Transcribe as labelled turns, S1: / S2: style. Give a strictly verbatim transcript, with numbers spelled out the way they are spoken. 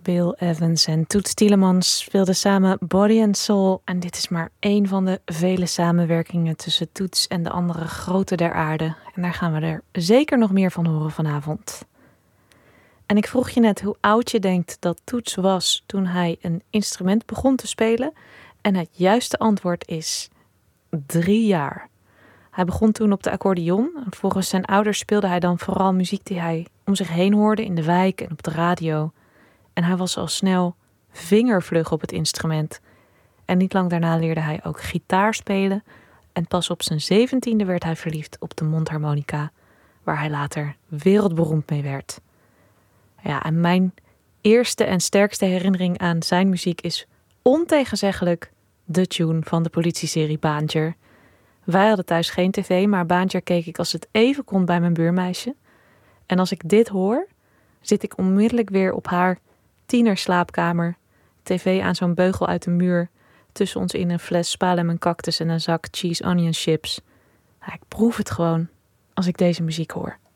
S1: Bill Evans en Toots Thielemans speelden samen Body and Soul. En dit is maar één van de vele samenwerkingen tussen Toots en de andere groten der aarde. En daar gaan we er zeker nog meer van horen vanavond. En ik vroeg je net hoe oud je denkt dat Toots was toen hij een instrument begon te spelen. En het juiste antwoord is drie jaar. Hij begon toen op de accordeon. Volgens zijn ouders speelde hij dan vooral muziek die hij om zich heen hoorde in de wijk en op de radio. En hij was al snel vingervlug op het instrument. En niet lang daarna leerde hij ook gitaar spelen. En pas op zijn zeventiende werd hij verliefd op de mondharmonica, waar hij later wereldberoemd mee werd. Ja, en mijn eerste en sterkste herinnering aan zijn muziek is ontegenzeggelijk de tune van de politieserie Baantjer. Wij hadden thuis geen tv, maar Baantjer keek ik als het even kon bij mijn buurmeisje. En als ik dit hoor, zit ik onmiddellijk weer op haar tienerslaapkamer, tv aan zo'n beugel uit de muur, tussen ons in een fles Spalem en cactus en een zak cheese onion chips. Ja, ik proef het gewoon als ik deze muziek hoor.